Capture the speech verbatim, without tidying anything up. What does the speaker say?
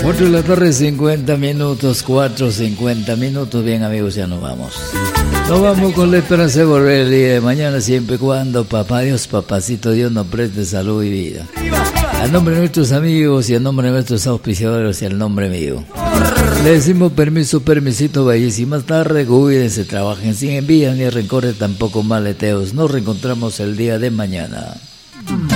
cuatro de la tarde, cincuenta minutos, cuatro, cincuenta minutos. Bien, amigos, ya nos vamos. Nos vamos con la esperanza de volver el día de mañana, siempre y cuando papá Dios, papacito Dios, nos preste salud y vida. A nombre de nuestros amigos y a nombre de nuestros auspiciadores y al nombre mío, le decimos permiso, permisito, bellísimas tardes, cuídense, trabajen sin envidia ni rencores, tampoco maleteos. Nos reencontramos el día de mañana.